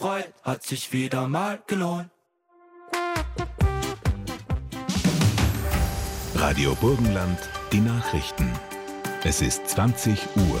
gefreut, hat sich wieder mal gelohnt. Radio Burgenland, die Nachrichten. Es ist 20 Uhr.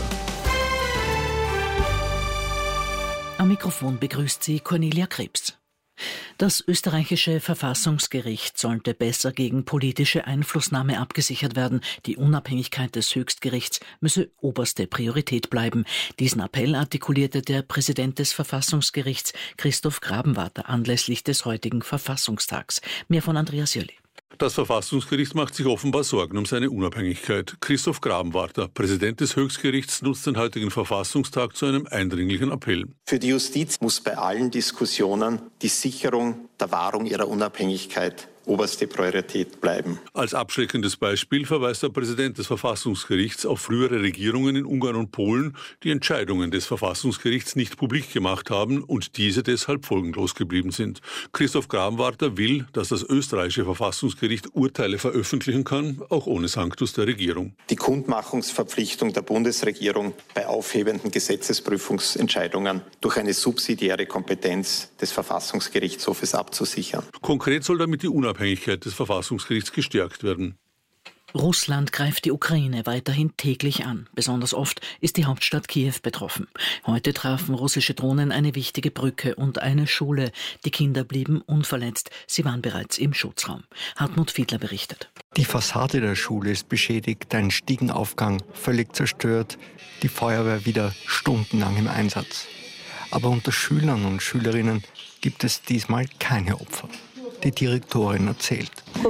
Am Mikrofon begrüßt sie Cornelia Krebs. Das österreichische Verfassungsgericht sollte besser gegen politische Einflussnahme abgesichert werden. Die Unabhängigkeit des Höchstgerichts müsse oberste Priorität bleiben. Diesen Appell artikulierte der Präsident des Verfassungsgerichts, Christoph Grabenwarter, anlässlich des heutigen Verfassungstags. Mehr von Andreas Jöli. Das Verfassungsgericht macht sich offenbar Sorgen um seine Unabhängigkeit. Christoph Grabenwarter, Präsident des Höchstgerichts, nutzt den heutigen Verfassungstag zu einem eindringlichen Appell. Für die Justiz muss bei allen Diskussionen die Sicherung der Wahrung ihrer Unabhängigkeit oberste Priorität bleiben. Als abschreckendes Beispiel verweist der Präsident des Verfassungsgerichts auf frühere Regierungen in Ungarn und Polen, die Entscheidungen des Verfassungsgerichts nicht publik gemacht haben und diese deshalb folgenlos geblieben sind. Christoph Grabenwarter will, dass das österreichische Verfassungsgericht Urteile veröffentlichen kann, auch ohne Sanctus der Regierung. Die Kundmachungsverpflichtung der Bundesregierung bei aufhebenden Gesetzesprüfungsentscheidungen durch eine subsidiäre Kompetenz des Verfassungsgerichtshofes abzusichern. Konkret soll damit die Unabhängigkeit des Verfassungsgerichts gestärkt werden. Russland greift die Ukraine weiterhin täglich an. Besonders oft ist die Hauptstadt Kiew betroffen. Heute trafen russische Drohnen eine wichtige Brücke und eine Schule. Die Kinder blieben unverletzt. Sie waren bereits im Schutzraum. Hartmut Fiedler berichtet. Die Fassade der Schule ist beschädigt, ein Stiegenaufgang völlig zerstört, die Feuerwehr wieder stundenlang im Einsatz. Aber unter Schülern und Schülerinnen gibt es diesmal keine Opfer. Die Direktorin erzählt.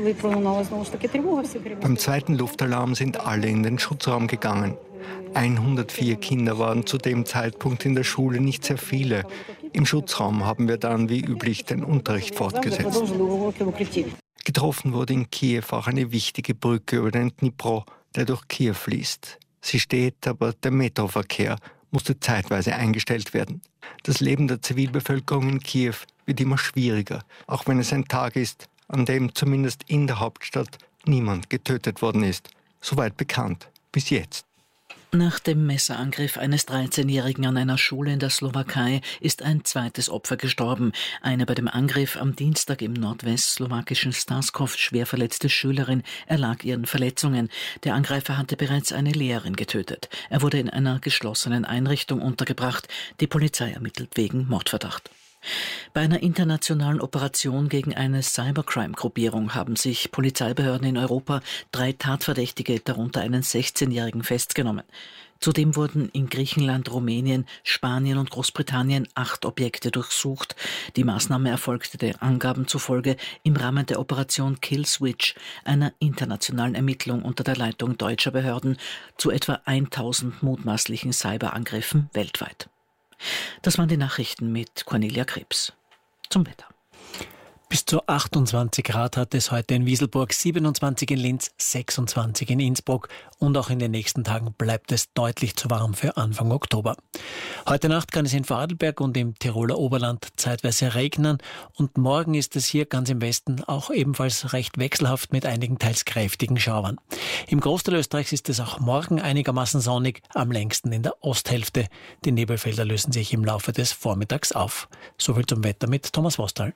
Beim zweiten Luftalarm sind alle in den Schutzraum gegangen. 104 Kinder waren zu dem Zeitpunkt in der Schule, nicht sehr viele. Im Schutzraum haben wir dann wie üblich den Unterricht fortgesetzt. Getroffen wurde in Kiew auch eine wichtige Brücke über den Dnipro, der durch Kiew fließt. Sie steht, aber der Metroverkehr musste zeitweise eingestellt werden. Das Leben der Zivilbevölkerung in Kiew wird immer schwieriger, auch wenn es ein Tag ist, an dem zumindest in der Hauptstadt niemand getötet worden ist. Soweit bekannt, bis jetzt. Nach dem Messerangriff eines 13-Jährigen an einer Schule in der Slowakei ist ein zweites Opfer gestorben. Eine bei dem Angriff am Dienstag im nordwestslowakischen Staskov schwer verletzte Schülerin erlag ihren Verletzungen. Der Angreifer hatte bereits eine Lehrerin getötet. Er wurde in einer geschlossenen Einrichtung untergebracht. Die Polizei ermittelt wegen Mordverdacht. Bei einer internationalen Operation gegen eine Cybercrime-Gruppierung haben sich Polizeibehörden in Europa 3 Tatverdächtige, darunter einen 16-Jährigen, festgenommen. Zudem wurden in Griechenland, Rumänien, Spanien und Großbritannien 8 Objekte durchsucht. Die Maßnahme erfolgte den Angaben zufolge im Rahmen der Operation Killswitch, einer internationalen Ermittlung unter der Leitung deutscher Behörden zu etwa 1000 mutmaßlichen Cyberangriffen weltweit. Das waren die Nachrichten mit Cornelia Krebs. Zum Wetter. Bis zu 28 Grad hat es heute in Wieselburg, 27 in Linz, 26 in Innsbruck und auch in den nächsten Tagen bleibt es deutlich zu warm für Anfang Oktober. Heute Nacht kann es in Vorarlberg und im Tiroler Oberland zeitweise regnen und morgen ist es hier ganz im Westen auch ebenfalls recht wechselhaft mit einigen teils kräftigen Schauern. Im Großteil Österreichs ist es auch morgen einigermaßen sonnig, am längsten in der Osthälfte. Die Nebelfelder lösen sich im Laufe des Vormittags auf. Soviel zum Wetter mit Thomas Wostal.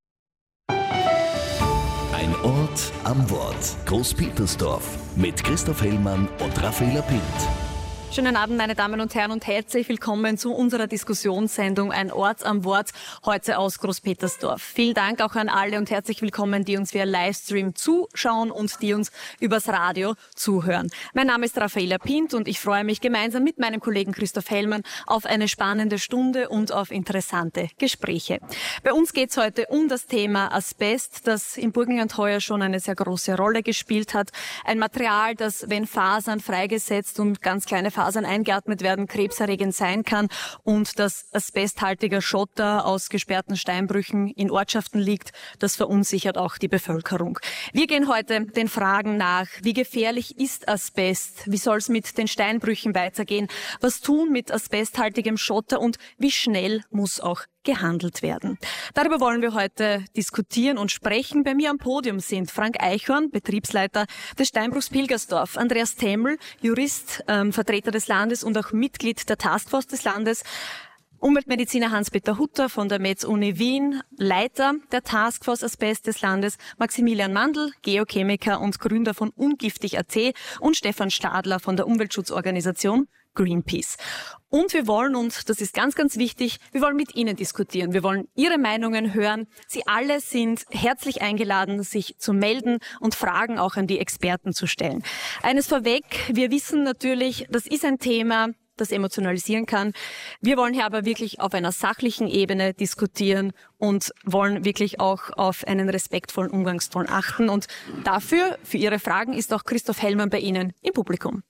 Ein Ort am Wort. Großpetersdorf mit Christoph Hellmann und Raffaella Pint. Schönen Abend, meine Damen und Herren, und herzlich willkommen zu unserer Diskussionssendung Ein Ort am Wort, heute aus Großpetersdorf. Vielen Dank auch an alle und herzlich willkommen, die uns via Livestream zuschauen und die uns übers Radio zuhören. Mein Name ist Raffaella Pint und ich freue mich gemeinsam mit meinem Kollegen Christoph Hellmann auf eine spannende Stunde und auf interessante Gespräche. Bei uns geht es heute um das Thema Asbest, das im Burgenland heuer schon eine sehr große Rolle gespielt hat. Ein Material, das, wenn Fasern freigesetzt und ganz kleine Fasern eingeatmet werden, krebserregend sein kann und dass asbesthaltiger Schotter aus gesperrten Steinbrüchen in Ortschaften liegt, das verunsichert auch die Bevölkerung. Wir gehen heute den Fragen nach, wie gefährlich ist Asbest, wie soll es mit den Steinbrüchen weitergehen, was tun mit asbesthaltigem Schotter und wie schnell muss auch gehandelt werden. Darüber wollen wir heute diskutieren und sprechen. Bei mir am Podium sind Frank Eichhorn, Betriebsleiter des Steinbruchs Pilgersdorf, Andreas Temmel, Jurist, Vertreter des Landes und auch Mitglied der Taskforce des Landes, Umweltmediziner Hans-Peter Hutter von der Metz-Uni Wien, Leiter der Taskforce Asbest des Landes, Maximilian Mandl, Geochemiker und Gründer von Ungiftig.at und Stefan Stadler von der Umweltschutzorganisation Greenpeace. Und wir wollen, und das ist ganz, ganz wichtig, wir wollen mit Ihnen diskutieren. Wir wollen Ihre Meinungen hören. Sie alle sind herzlich eingeladen, sich zu melden und Fragen auch an die Experten zu stellen. Eines vorweg, wir wissen natürlich, das ist ein Thema, das emotionalisieren kann. Wir wollen hier aber wirklich auf einer sachlichen Ebene diskutieren und wollen wirklich auch auf einen respektvollen Umgangston achten. Und dafür, für Ihre Fragen, ist auch Christoph Hellmann bei Ihnen im Publikum.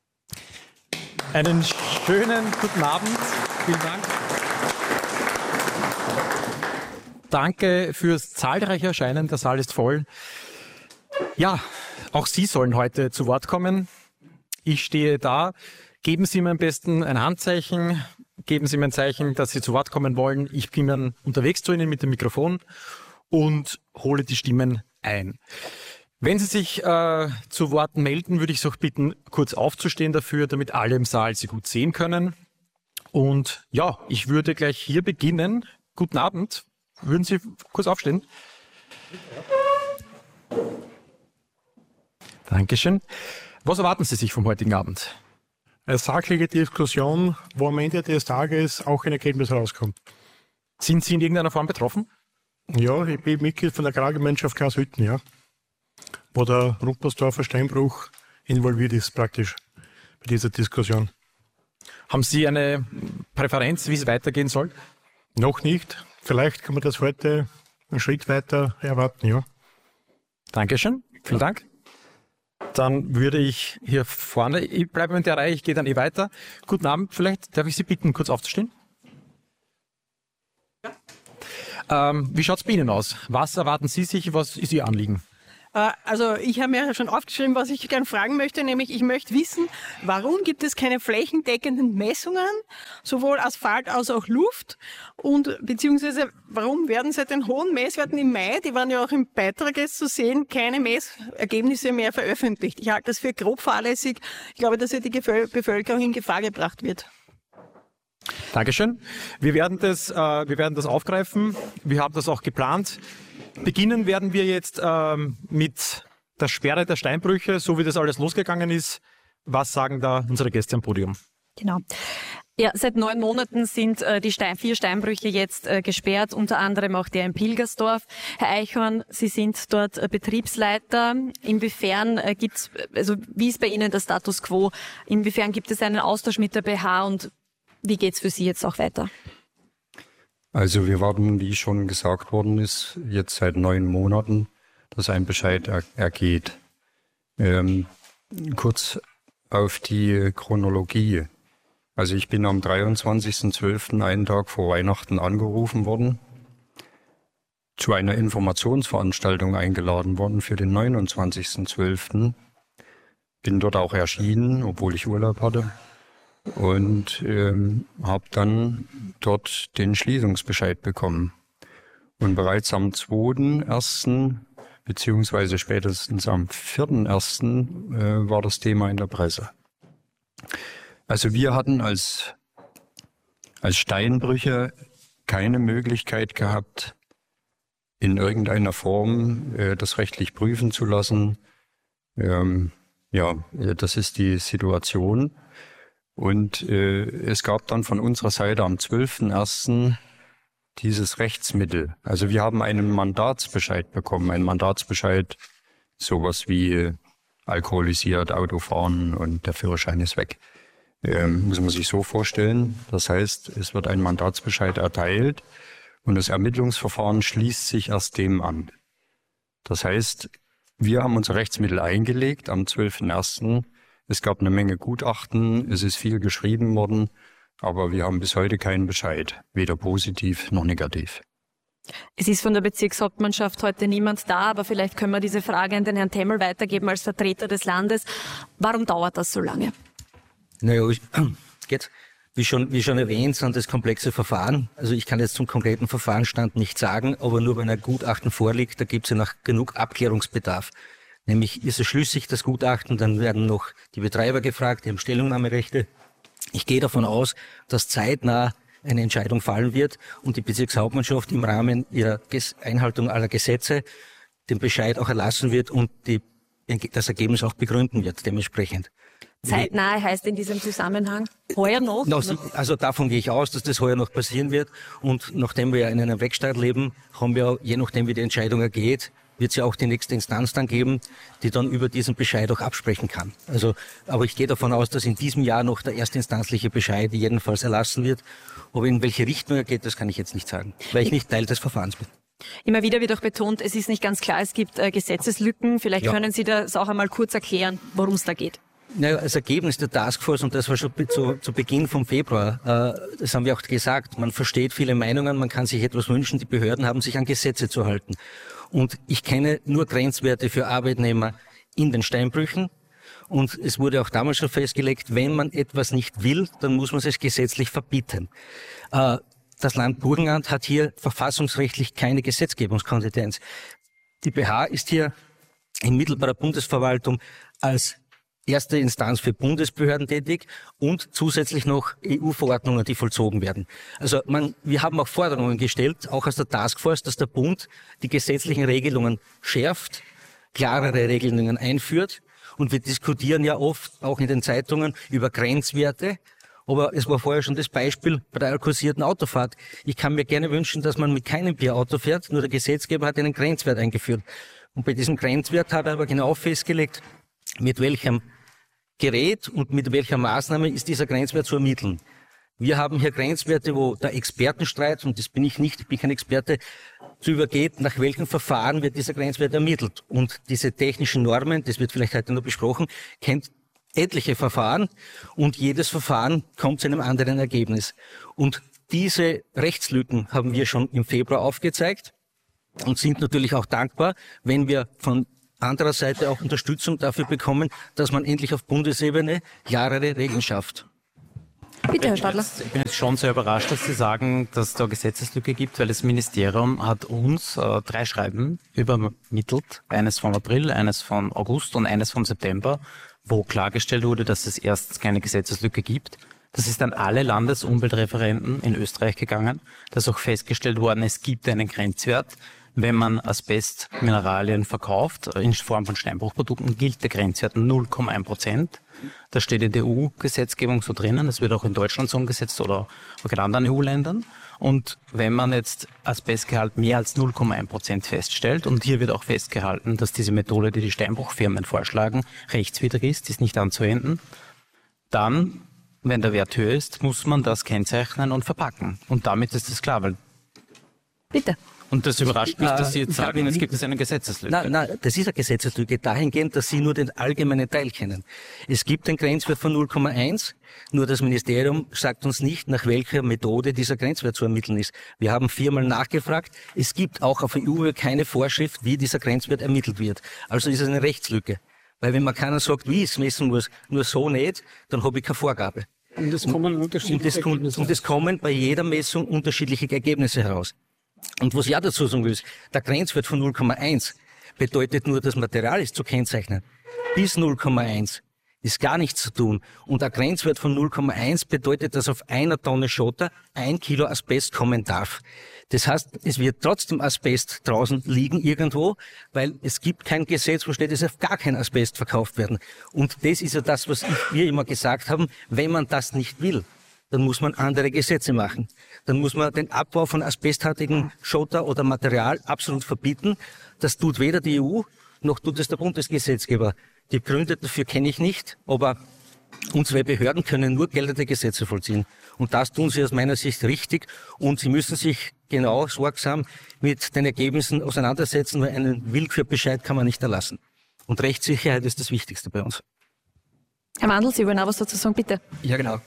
Einen schönen guten Abend. Vielen Dank. Danke fürs zahlreiche Erscheinen. Der Saal ist voll. Ja, auch Sie sollen heute zu Wort kommen. Ich stehe da. Geben Sie mir am besten ein Handzeichen. Geben Sie mir ein Zeichen, dass Sie zu Wort kommen wollen. Ich bin dann unterwegs zu Ihnen mit dem Mikrofon und hole die Stimmen ein. Wenn Sie sich zu Wort melden, würde ich Sie auch bitten, kurz aufzustehen dafür, damit alle im Saal Sie gut sehen können. Und ja, ich würde gleich hier beginnen. Guten Abend. Würden Sie kurz aufstehen? Dankeschön. Was erwarten Sie sich vom heutigen Abend? Eine sachliche Diskussion, wo am Ende des Tages auch ein Ergebnis rauskommt. Sind Sie in irgendeiner Form betroffen? Ja, ich bin Mitglied von der Agrargemeinschaft Glashütten, ja. Wo der Ruppersdorfer Steinbruch involviert ist praktisch bei dieser Diskussion. Haben Sie eine Präferenz, wie es weitergehen soll? Noch nicht. Vielleicht kann man das heute einen Schritt weiter erwarten, ja. Dankeschön. Vielen Dank. Dann würde ich hier vorne, ich bleibe in der Reihe, ich gehe dann weiter. Guten Abend, vielleicht darf ich Sie bitten, kurz aufzustehen? Ja. Wie schaut es bei Ihnen aus? Was erwarten Sie sich, was ist Ihr Anliegen? Also ich habe mir schon aufgeschrieben, was ich gerne fragen möchte, nämlich ich möchte wissen, warum gibt es keine flächendeckenden Messungen, sowohl Asphalt als auch Luft, und beziehungsweise warum werden seit den hohen Messwerten im Mai, die waren ja auch im Beitrag jetzt zu sehen, keine Messergebnisse mehr veröffentlicht. Ich halte das für grob fahrlässig. Ich glaube, dass hier die Bevölkerung in Gefahr gebracht wird. Dankeschön. Wir werden das aufgreifen. Wir haben das auch geplant. Beginnen werden wir jetzt mit der Sperre der Steinbrüche, so wie das alles losgegangen ist. Was sagen da unsere Gäste am Podium? Genau. Ja, seit 9 Monaten sind die 4 Steinbrüche jetzt gesperrt, unter anderem auch der in Pilgersdorf. Herr Eichhorn, Sie sind dort Betriebsleiter. Inwiefern wie ist bei Ihnen der Status quo? Inwiefern gibt es einen Austausch mit der BH und wie geht's für Sie jetzt auch weiter? Also wir warten, wie schon gesagt worden ist, jetzt seit 9 Monaten, dass ein Bescheid ergeht. Kurz auf die Chronologie. Also ich bin am 23.12., einen Tag vor Weihnachten, angerufen worden, zu einer Informationsveranstaltung eingeladen worden für den 29.12. Bin dort auch erschienen, obwohl ich Urlaub hatte. Und habe dann dort den Schließungsbescheid bekommen. Und bereits am 2.1. beziehungsweise spätestens am 4.1. War das Thema in der Presse. Also wir hatten als Steinbrüche keine Möglichkeit gehabt, in irgendeiner Form das rechtlich prüfen zu lassen. Das ist die Situation. Und es gab dann von unserer Seite am 12.1. dieses Rechtsmittel. Also wir haben einen Mandatsbescheid bekommen. Ein Mandatsbescheid, sowas wie alkoholisiert Autofahren und der Führerschein ist weg. Muss man sich so vorstellen. Das heißt, es wird ein Mandatsbescheid erteilt und das Ermittlungsverfahren schließt sich erst dem an. Das heißt, wir haben unser Rechtsmittel eingelegt am 12.1. Es gab eine Menge Gutachten, es ist viel geschrieben worden, aber wir haben bis heute keinen Bescheid, weder positiv noch negativ. Es ist von der Bezirkshauptmannschaft heute niemand da, aber vielleicht können wir diese Frage an den Herrn Temmel weitergeben als Vertreter des Landes. Warum dauert das so lange? Naja, wie schon erwähnt, sind das komplexe Verfahren. Also ich kann jetzt zum konkreten Verfahrensstand nicht sagen, aber nur wenn ein Gutachten vorliegt, da gibt es ja noch genug Abklärungsbedarf. Nämlich ist es schlüssig, das Gutachten, dann werden noch die Betreiber gefragt, die haben Stellungnahmerechte. Ich gehe davon aus, dass zeitnah eine Entscheidung fallen wird und die Bezirkshauptmannschaft im Rahmen ihrer Einhaltung aller Gesetze den Bescheid auch erlassen wird und das Ergebnis auch begründen wird dementsprechend. Zeitnahe heißt in diesem Zusammenhang heuer noch? Also davon gehe ich aus, dass das heuer noch passieren wird. Und nachdem wir ja in einem Rechtsstaat leben, haben wir, je nachdem wie die Entscheidung ergeht, wird es ja auch die nächste Instanz dann geben, die dann über diesen Bescheid auch absprechen kann. Aber ich gehe davon aus, dass in diesem Jahr noch der erstinstanzliche Bescheid jedenfalls erlassen wird. Ob in welche Richtung er geht, das kann ich jetzt nicht sagen, weil ich nicht Teil des Verfahrens bin. Immer wieder wird auch betont, es ist nicht ganz klar, es gibt Gesetzeslücken. Vielleicht können Sie das auch einmal kurz erklären, worum es da geht. Naja, als Ergebnis der Taskforce, und das war schon zu Beginn vom Februar, das haben wir auch gesagt, man versteht viele Meinungen, man kann sich etwas wünschen, die Behörden haben sich an Gesetze zu halten. Und ich kenne nur Grenzwerte für Arbeitnehmer in den Steinbrüchen. Und es wurde auch damals schon festgelegt, wenn man etwas nicht will, dann muss man es gesetzlich verbieten. Das Land Burgenland hat hier verfassungsrechtlich keine Gesetzgebungskompetenz. Die BH ist hier in mittelbarer Bundesverwaltung als erste Instanz für Bundesbehörden tätig und zusätzlich noch EU-Verordnungen, die vollzogen werden. Also wir haben auch Forderungen gestellt, auch aus der Taskforce, dass der Bund die gesetzlichen Regelungen schärft, klarere Regelungen einführt. Und wir diskutieren ja oft, auch in den Zeitungen, über Grenzwerte. Aber es war vorher schon das Beispiel bei der alkoholisierten Autofahrt. Ich kann mir gerne wünschen, dass man mit keinem Bier Auto fährt, nur der Gesetzgeber hat einen Grenzwert eingeführt. Und bei diesem Grenzwert hat er aber genau festgelegt, mit welchem Gerät und mit welcher Maßnahme ist dieser Grenzwert zu ermitteln. Wir haben hier Grenzwerte, wo der Expertenstreit, und das bin ich nicht, ich bin kein Experte, zu übergeht, nach welchem Verfahren wird dieser Grenzwert ermittelt. Und diese technischen Normen, das wird vielleicht heute noch besprochen, kennt etliche Verfahren und jedes Verfahren kommt zu einem anderen Ergebnis. Und diese Rechtslücken haben wir schon im Februar aufgezeigt und sind natürlich auch dankbar, wenn wir von anderer Seite auch Unterstützung dafür bekommen, dass man endlich auf Bundesebene klarere Regeln schafft. Bitte, Herr Stadler. Ich bin jetzt schon sehr überrascht, dass Sie sagen, dass es da Gesetzeslücke gibt, weil das Ministerium hat uns 3 Schreiben übermittelt, eines von April, eines von August und eines von September, wo klargestellt wurde, dass es erst keine Gesetzeslücke gibt. Das ist an alle Landesumweltreferenten in Österreich gegangen. Da ist auch festgestellt worden, es gibt einen Grenzwert. Wenn man Asbestmineralien verkauft, in Form von Steinbruchprodukten, gilt der Grenzwert 0,1%. Das steht in der EU-Gesetzgebung so drinnen. Das wird auch in Deutschland so umgesetzt oder auch in anderen EU-Ländern. Und wenn man jetzt Asbestgehalt mehr als 0,1% feststellt, und hier wird auch festgehalten, dass diese Methode, die die Steinbruchfirmen vorschlagen, rechtswidrig ist, ist nicht anzuwenden, dann, wenn der Wert höher ist, muss man das kennzeichnen und verpacken. Und damit ist es klar, weil... Bitte. Und das überrascht mich, dass Sie jetzt sagen, es gibt eine Gesetzeslücke. Nein, das ist eine Gesetzeslücke dahingehend, dass Sie nur den allgemeinen Teil kennen. Es gibt einen Grenzwert von 0,1, nur das Ministerium sagt uns nicht, nach welcher Methode dieser Grenzwert zu ermitteln ist. Wir haben 4-mal nachgefragt. Es gibt auch auf EU keine Vorschrift, wie dieser Grenzwert ermittelt wird. Also ist es eine Rechtslücke. Weil wenn man keiner sagt, wie es messen muss, nur so nicht, dann habe ich keine Vorgabe. Und es kommen unterschiedliche Ergebnisse. Und es kommen bei jeder Messung unterschiedliche Ergebnisse heraus. Und was ich auch dazu sagen will, ist, der Grenzwert von 0,1 bedeutet nur, das Material ist zu kennzeichnen. Bis 0,1 ist gar nichts zu tun. Und der Grenzwert von 0,1 bedeutet, dass auf einer Tonne Schotter 1 Kilo Asbest kommen darf. Das heißt, es wird trotzdem Asbest draußen liegen irgendwo, weil es gibt kein Gesetz, wo steht, es darf gar kein Asbest verkauft werden. Und das ist ja das, was wir immer gesagt haben, wenn man das nicht will, dann muss man andere Gesetze machen. Dann muss man den Abbau von asbesthaltigen Schotter oder Material absolut verbieten. Das tut weder die EU, noch tut es der Bundesgesetzgeber. Die Gründe dafür kenne ich nicht, aber unsere Behörden können nur geltende Gesetze vollziehen. Und das tun sie aus meiner Sicht richtig. Und sie müssen sich genau sorgsam mit den Ergebnissen auseinandersetzen, weil einen Willkürbescheid kann man nicht erlassen. Und Rechtssicherheit ist das Wichtigste bei uns. Herr Mandl, Sie wollen auch was dazu sagen, bitte. Ja, genau.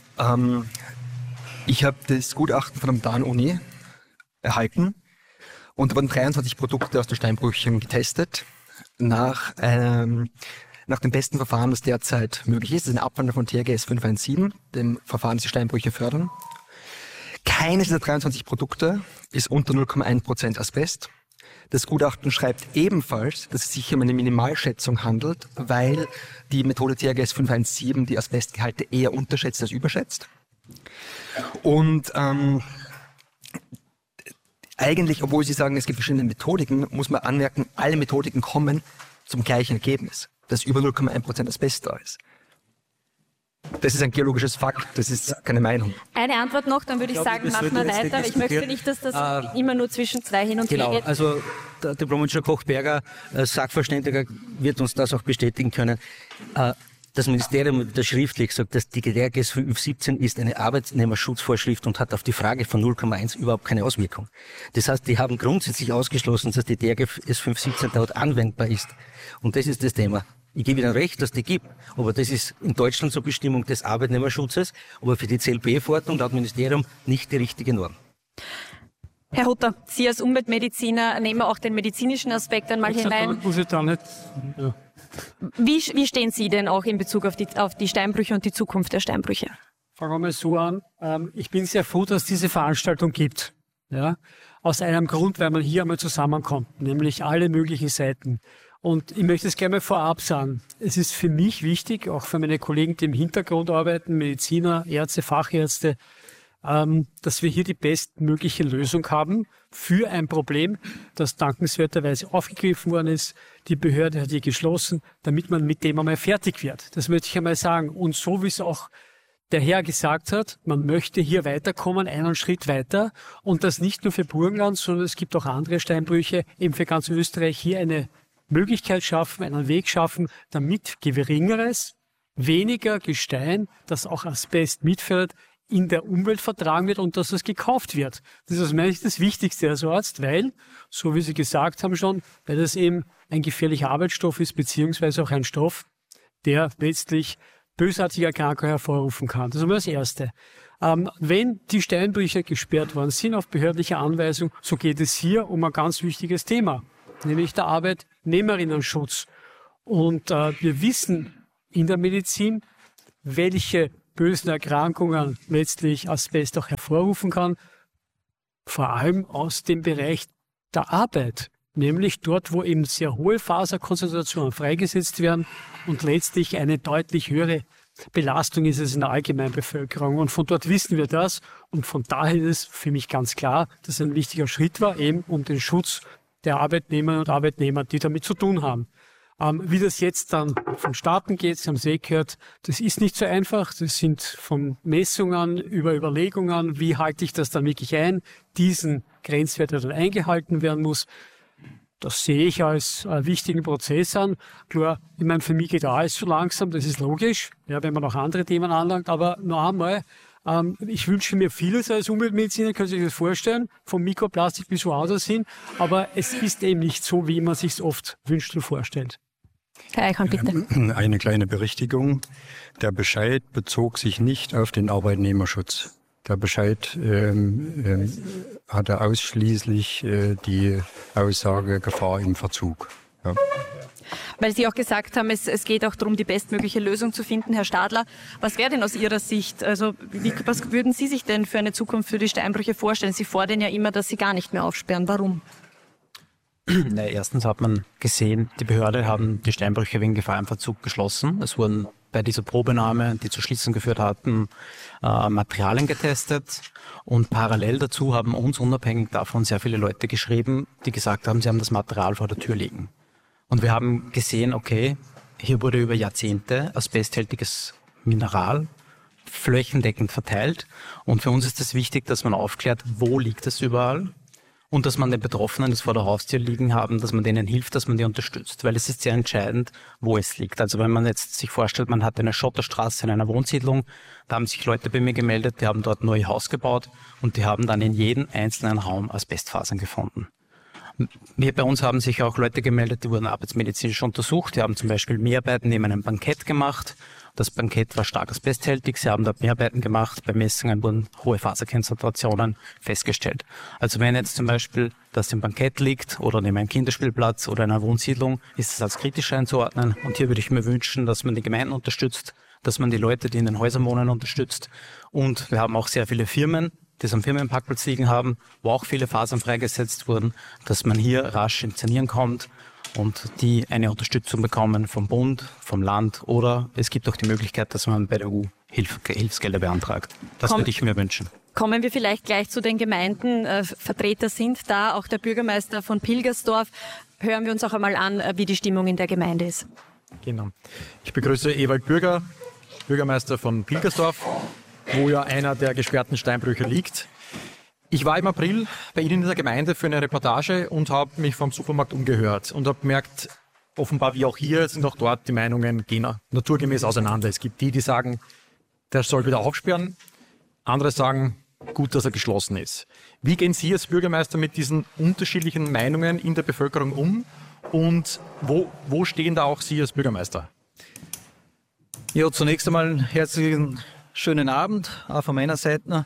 Ich habe das Gutachten von der Dahn-Uni erhalten und da wurden 23 Produkte aus den Steinbrüchen getestet nach dem besten Verfahren, das derzeit möglich ist. Das ist eine Abwandlung von THGS 517, dem Verfahren, das die Steinbrüche fördern. Keines dieser 23 Produkte ist unter 0,1% Asbest. Das Gutachten schreibt ebenfalls, dass es sich um eine Minimalschätzung handelt, weil die Methode THGS 517 die Asbestgehalte eher unterschätzt als überschätzt. Und eigentlich, obwohl Sie sagen, es gibt verschiedene Methodiken, muss man anmerken, alle Methodiken kommen zum gleichen Ergebnis, dass über 0,1% Asbest da ist. Das ist ein geologisches Fakt, das ist keine Meinung. Eine Antwort noch, dann würde ich sagen, machen wir weiter, aber ich möchte nicht, dass das immer nur zwischen zwei hin und her geht. Also der Diplom-Ingenieur Koch-Berger, Sachverständiger, wird uns das auch bestätigen können. Das Ministerium hat schriftlich sagt, dass die DRGS 517 ist eine Arbeitnehmerschutzvorschrift und hat auf die Frage von 0,1 überhaupt keine Auswirkung. Das heißt, die haben grundsätzlich ausgeschlossen, dass die DRGS 517 dort anwendbar ist. Und das ist das Thema. Ich gebe Ihnen recht, dass die gibt, aber das ist in Deutschland zur Bestimmung des Arbeitnehmerschutzes, aber für die CLP-Verordnung laut Ministerium nicht die richtige Norm. Herr Hutter, Sie als Umweltmediziner nehmen auch den medizinischen Aspekt einmal hinein. Muss ich da nicht, ja. Wie stehen Sie denn auch in Bezug auf die Steinbrüche und die Zukunft der Steinbrüche? Fangen wir mal so an. Ich bin sehr froh, dass es diese Veranstaltung gibt. Ja? Aus einem Grund, weil man hier einmal zusammenkommt, nämlich alle möglichen Seiten. Und ich möchte es gerne mal vorab sagen. Es ist für mich wichtig, auch für meine Kollegen, die im Hintergrund arbeiten, Mediziner, Ärzte, Fachärzte, dass wir hier die bestmögliche Lösung haben für ein Problem, das dankenswerterweise aufgegriffen worden ist. Die Behörde hat hier geschlossen, damit man mit dem einmal fertig wird. Das möchte ich einmal sagen. Und so wie es auch der Herr gesagt hat, man möchte hier weiterkommen, einen Schritt weiter. Und das nicht nur für Burgenland, sondern es gibt auch andere Steinbrüche, eben für ganz Österreich, hier eine Möglichkeit schaffen, einen Weg schaffen, damit geringeres, weniger Gestein, das auch Asbest mitfällt, in der Umwelt vertragen wird und dass es gekauft wird. Das ist aus meiner Sicht das Wichtigste als Arzt, weil, so wie Sie gesagt haben schon, weil das eben ein gefährlicher Arbeitsstoff ist, beziehungsweise auch ein Stoff, der letztlich bösartige Erkrankungen hervorrufen kann. Das ist einmal das Erste. Wenn die Steinbrüche gesperrt worden sind auf behördliche Anweisung, so geht es hier um ein ganz wichtiges Thema, nämlich der Arbeitnehmerinnenschutz. Und wir wissen in der Medizin, welche bösen Erkrankungen letztlich Asbest auch hervorrufen kann, vor allem aus dem Bereich der Arbeit, nämlich dort, wo eben sehr hohe Faserkonzentrationen freigesetzt werden und letztlich eine deutlich höhere Belastung ist es in der Allgemeinbevölkerung. Und von dort wissen wir das und von daher ist es für mich ganz klar, dass es ein wichtiger Schritt war, eben um den Schutz der Arbeitnehmerinnen und Arbeitnehmer, die damit zu tun haben. Wie das jetzt dann vonstatten geht, Sie haben es gehört, das ist nicht so einfach. Das sind von Messungen über Überlegungen, wie halte ich das dann wirklich ein, diesen Grenzwert, der dann eingehalten werden muss. Das sehe ich als wichtigen Prozess an. Klar, ich meine, für mich geht alles so langsam, das ist logisch, ja, wenn man noch andere Themen anlangt. Aber noch einmal, ich wünsche mir vieles als Umweltmediziner, können Sie sich das vorstellen, vom Mikroplastik bis woanders hin. Aber es ist eben nicht so, wie man sich es oft wünscht und vorstellt. Herr Eichhorn, bitte. Eine kleine Berichtigung. Der Bescheid bezog sich nicht auf den Arbeitnehmerschutz. Der Bescheid hatte ausschließlich die Aussage Gefahr im Verzug. Ja. Weil Sie auch gesagt haben, es geht auch darum, die bestmögliche Lösung zu finden. Herr Stadler, was wäre denn aus Ihrer Sicht, also was würden Sie sich denn für eine Zukunft für die Steinbrüche vorstellen? Sie fordern ja immer, dass Sie gar nicht mehr aufsperren. Warum? Na, erstens hat man gesehen, die Behörde haben die Steinbrüche wegen Gefahr im Verzug geschlossen. Es wurden bei dieser Probenahme, die zur Schließung geführt hatten, Materialien getestet. Und parallel dazu haben uns unabhängig davon sehr viele Leute geschrieben, die gesagt haben, sie haben das Material vor der Tür liegen. Und wir haben gesehen, okay, hier wurde über Jahrzehnte asbesthaltiges Mineral flächendeckend verteilt. Und für uns ist es wichtig, dass man aufklärt, wo liegt es überall. Und dass man den Betroffenen, das vor der Haustür liegen haben, dass man denen hilft, dass man die unterstützt. Weil es ist sehr entscheidend, wo es liegt. Also wenn man jetzt sich vorstellt, man hat eine Schotterstraße in einer Wohnsiedlung, da haben sich Leute bei mir gemeldet, die haben dort ein neues Haus gebaut und die haben dann in jedem einzelnen Raum Asbestfasern gefunden. Bei uns haben sich auch Leute gemeldet, die wurden arbeitsmedizinisch untersucht. Die haben zum Beispiel Mehrarbeiten neben einem Bankett gemacht. Das Bankett war stark asbesthältig. Sie haben dort Mehrarbeiten gemacht. Bei Messungen wurden hohe Faserkonzentrationen festgestellt. Also wenn jetzt zum Beispiel das im Bankett liegt oder neben einem Kinderspielplatz oder einer Wohnsiedlung, ist es als kritisch einzuordnen. Und hier würde ich mir wünschen, dass man die Gemeinden unterstützt, dass man die Leute, die in den Häusern wohnen, unterstützt. Und wir haben auch sehr viele Firmen, die es am Firmenparkplatz liegen haben, wo auch viele Fasern freigesetzt wurden, dass man hier rasch ins Sanieren kommt und die eine Unterstützung bekommen vom Bund, vom Land oder es gibt auch die Möglichkeit, dass man bei der EU Hilfsgelder beantragt. Das würde ich mir wünschen. Kommen wir vielleicht gleich zu den Gemeinden. Vertreter sind da, auch der Bürgermeister von Pilgersdorf. Hören wir uns auch einmal an, wie die Stimmung in der Gemeinde ist. Genau. Ich begrüße Ewald Bürger, Bürgermeister von Pilgersdorf, wo ja einer der gesperrten Steinbrüche liegt. Ich war im April bei Ihnen in der Gemeinde für eine Reportage und habe mich vom Supermarkt umgehört und habe gemerkt, offenbar wie auch hier sind auch dort die Meinungen gehen naturgemäß auseinander. Es gibt die sagen, der soll wieder aufsperren. Andere sagen, gut, dass er geschlossen ist. Wie gehen Sie als Bürgermeister mit diesen unterschiedlichen Meinungen in der Bevölkerung um? Und wo stehen da auch Sie als Bürgermeister? Ja, zunächst einmal einen herzlichen schönen Abend, auch von meiner Seite.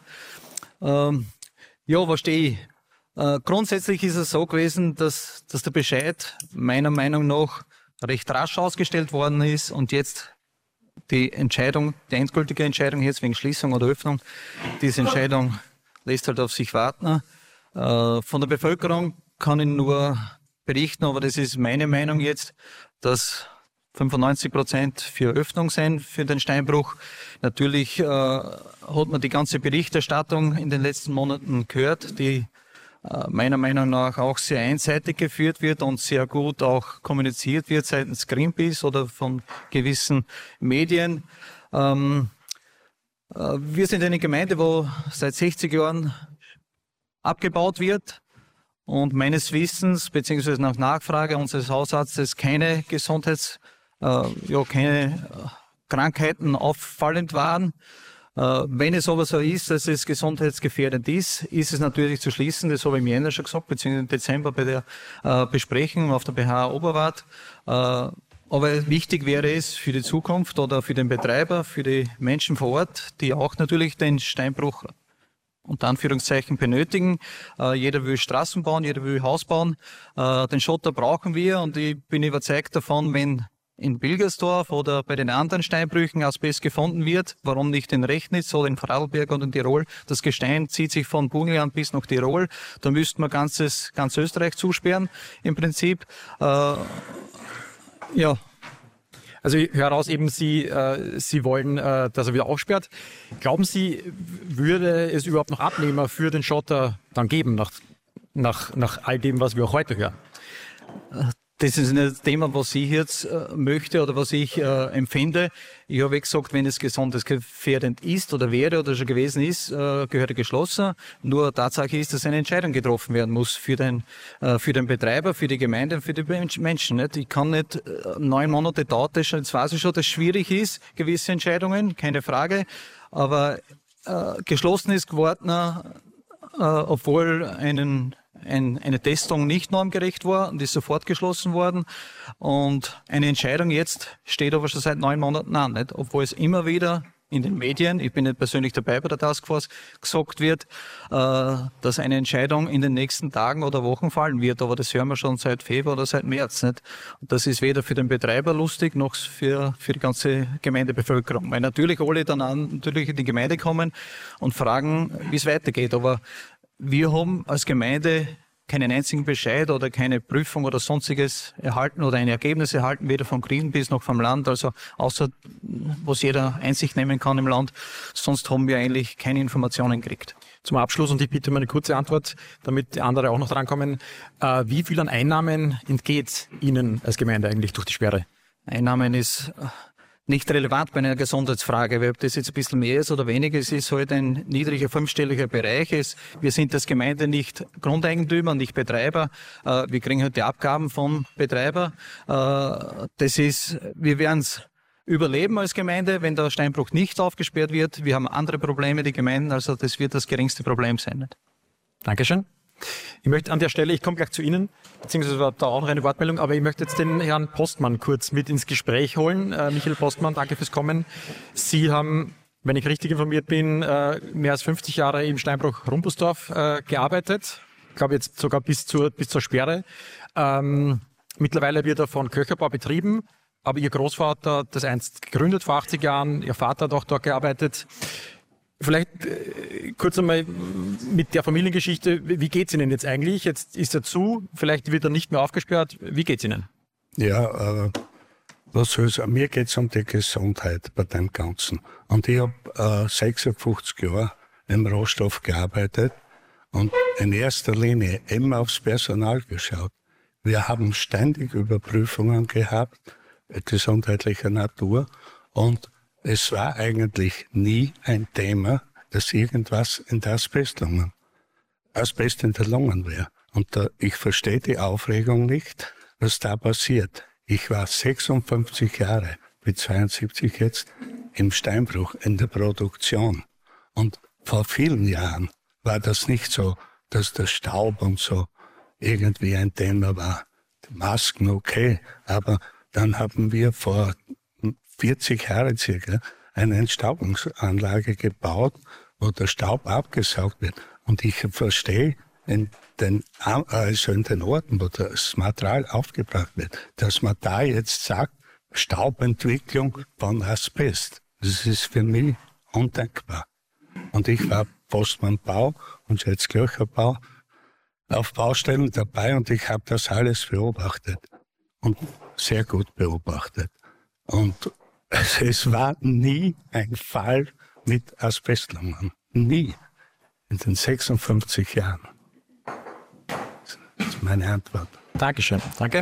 Wo stehe ich? Grundsätzlich ist es so gewesen, dass der Bescheid meiner Meinung nach recht rasch ausgestellt worden ist und jetzt die endgültige Entscheidung jetzt wegen Schließung oder Öffnung, diese Entscheidung lässt halt auf sich warten. Von der Bevölkerung kann ich nur berichten, aber das ist meine Meinung jetzt, dass 95% für Öffnung sind für den Steinbruch. Natürlich hat man die ganze Berichterstattung in den letzten Monaten gehört, die meiner Meinung nach auch sehr einseitig geführt wird und sehr gut auch kommuniziert wird seitens Greenpeace oder von gewissen Medien. Wir sind eine Gemeinde, wo seit 60 Jahren abgebaut wird und meines Wissens beziehungsweise nach Nachfrage unseres Hausarztes keine Krankheiten auffallend waren. Wenn es aber so ist, dass es gesundheitsgefährdend ist es natürlich zu schließen. Das habe ich im Jänner schon gesagt, beziehungsweise im Dezember bei der Besprechung auf der BH Oberwart. Aber wichtig wäre es für die Zukunft oder für den Betreiber, für die Menschen vor Ort, die auch natürlich den Steinbruch unter Anführungszeichen benötigen. Jeder will Straßen bauen, jeder will Haus bauen. Den Schotter brauchen wir und ich bin überzeugt davon, wenn in Pilgersdorf oder bei den anderen Steinbrüchen Asbest gefunden wird, warum nicht in Rechnitz oder in Vorarlberg und in Tirol? Das Gestein zieht sich von Burgenland bis nach Tirol. Da müsste man ganz Österreich zusperren im Prinzip. Also ich höre raus, eben Sie wollen, dass er wieder aufsperrt. Glauben Sie, würde es überhaupt noch Abnehmer für den Schotter dann geben, nach all dem, was wir auch heute hören? Das ist ein Thema, was ich jetzt möchte oder was ich empfinde. Ich habe gesagt, wenn es gesundheitsgefährdend ist oder wäre oder schon gewesen ist, gehört er geschlossen. Nur Tatsache ist, dass eine Entscheidung getroffen werden muss für den Betreiber, für die Gemeinde und für die Menschen. Nicht? Ich kann nicht 9 Monate dauert das schon, jetzt weiß ich schon, dass es schwierig ist, gewisse Entscheidungen, keine Frage. Aber geschlossen ist geworden, obwohl eine Testung nicht normgerecht war und ist sofort geschlossen worden. Und eine Entscheidung jetzt steht aber schon seit 9 Monaten an, nicht? Obwohl es immer wieder in den Medien, ich bin nicht persönlich dabei bei der Taskforce, gesagt wird, dass eine Entscheidung in den nächsten Tagen oder Wochen fallen wird. Aber das hören wir schon seit Februar oder seit März. Nicht? Und das ist weder für den Betreiber lustig, noch für die ganze Gemeindebevölkerung. Weil natürlich alle dann natürlich in die Gemeinde kommen und fragen, wie es weitergeht. Aber wir haben als Gemeinde keinen einzigen Bescheid oder keine Prüfung oder sonstiges erhalten oder ein Ergebnis erhalten, weder vom Greenpeace noch vom Land, also außer was jeder Einsicht nehmen kann im Land. Sonst haben wir eigentlich keine Informationen gekriegt. Zum Abschluss, und ich bitte um eine kurze Antwort, damit die andere auch noch drankommen. Wie viel an Einnahmen entgeht Ihnen als Gemeinde eigentlich durch die Sperre? Einnahmen ist nicht relevant bei einer Gesundheitsfrage, weil ob das jetzt ein bisschen mehr ist oder weniger, es ist halt ein niedriger 5-stelliger Bereich. Wir sind als Gemeinde nicht Grundeigentümer, nicht Betreiber. Wir kriegen halt die Abgaben vom Betreiber. Wir werden es überleben als Gemeinde, wenn der Steinbruch nicht aufgesperrt wird. Wir haben andere Probleme, die Gemeinden, also das wird das geringste Problem sein. Nicht? Dankeschön. Ich möchte an der Stelle, ich komme gleich zu Ihnen, beziehungsweise war da auch noch eine Wortmeldung, aber ich möchte jetzt den Herrn Postmann kurz mit ins Gespräch holen. Michael Postmann, danke fürs Kommen. Sie haben, wenn ich richtig informiert bin, mehr als 50 Jahre im Steinbruch Rumpelsdorf gearbeitet. Ich glaube jetzt sogar bis zur Sperre. Mittlerweile wird er von Köcherbau betrieben, aber Ihr Großvater hat das einst gegründet vor 80 Jahren, Ihr Vater hat auch dort gearbeitet. Vielleicht kurz einmal mit der Familiengeschichte. Wie geht's Ihnen jetzt eigentlich? Jetzt ist er zu, vielleicht wird er nicht mehr aufgesperrt. Wie geht's Ihnen? Ja, Was soll's? Mir geht's um die Gesundheit bei dem Ganzen. Und ich habe 56 Jahre im Rohstoff gearbeitet und in erster Linie immer aufs Personal geschaut. Wir haben ständig Überprüfungen gehabt, gesundheitlicher Natur, und es war eigentlich nie ein Thema, dass irgendwas in der Asbest in der Lungen wäre. Und ich verstehe die Aufregung nicht, was da passiert. Ich war 56 Jahre, bin 72 jetzt, im Steinbruch, in der Produktion. Und vor vielen Jahren war das nicht so, dass der Staub und so irgendwie ein Thema war. Die Masken okay, aber dann haben wir vor 40 Jahren circa eine Entstaubungsanlage gebaut, wo der Staub abgesaugt wird. Und ich verstehe in den Orten, wo das Material aufgebracht wird, dass man da jetzt sagt, Staubentwicklung von Asbest. Das ist für mich undenkbar. Und ich war Postmann-Bau und jetzt Klöcherbau auf Baustellen dabei und ich habe das alles beobachtet und sehr gut beobachtet. Und es war nie ein Fall mit Asbestlungen. Nie. In den 56 Jahren. Das ist meine Antwort. Dankeschön. Danke.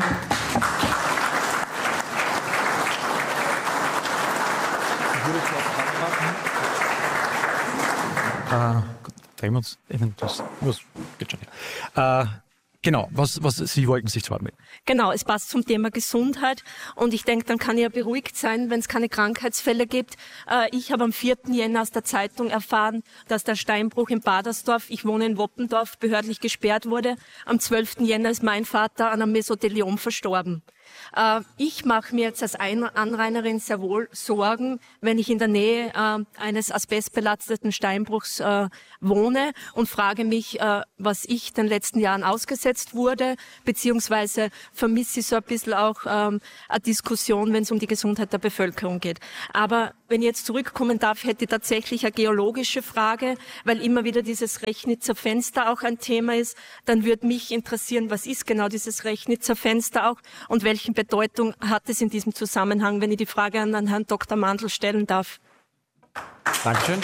Drehen wir uns. Geht schon. Genau, was Sie wollten sich zu Wort melden. Genau, es passt zum Thema Gesundheit und ich denke, dann kann ich ja beruhigt sein, wenn es keine Krankheitsfälle gibt. Ich habe am 4. Jänner aus der Zeitung erfahren, dass der Steinbruch in Badersdorf, ich wohne in Woppendorf, behördlich gesperrt wurde. Am 12. Jänner ist mein Vater an einem Mesotheliom verstorben. Ich mache mir jetzt als Anrainerin sehr wohl Sorgen, wenn ich in der Nähe eines asbestbelasteten Steinbruchs wohne und frage mich, was ich den letzten Jahren ausgesetzt wurde, beziehungsweise vermisse ich so ein bisschen auch eine Diskussion, wenn es um die Gesundheit der Bevölkerung geht. Aber wenn ich jetzt zurückkommen darf, hätte ich tatsächlich eine geologische Frage, weil immer wieder dieses Rechnitzer Fenster auch ein Thema ist. Dann würde mich interessieren, was ist genau dieses Rechnitzer Fenster auch und welche Bedeutung hat es in diesem Zusammenhang, wenn ich die Frage an Herrn Dr. Mandl stellen darf? Dankeschön.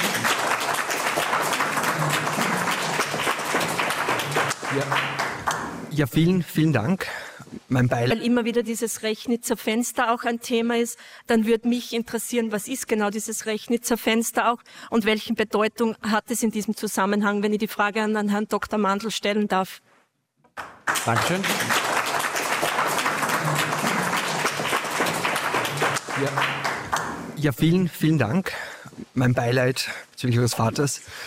Ja, vielen Dank. Mein Beileid. Weil immer wieder dieses Rechnitzer Fenster auch ein Thema ist, dann würde mich interessieren, was ist genau dieses Rechnitzer Fenster auch und welche Bedeutung hat es in diesem Zusammenhang, wenn ich die Frage an Herrn Dr. Mandl stellen darf? Dankeschön. Ja, vielen Dank. Mein Beileid bezüglich Ihres Vaters.